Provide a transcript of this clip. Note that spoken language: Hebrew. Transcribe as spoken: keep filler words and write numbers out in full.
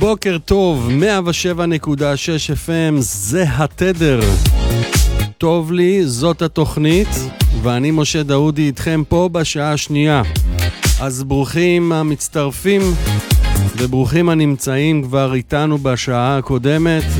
בוקר טוב, מאה ושבע נקודה שש אף אם, זה התדר. טוב לי, זאת התוכנית, ואני משה דאודי איתכם פה בשעה השנייה. אז ברוכים המצטרפים, וברוכים הנמצאים כבר איתנו בשעה הקודמת.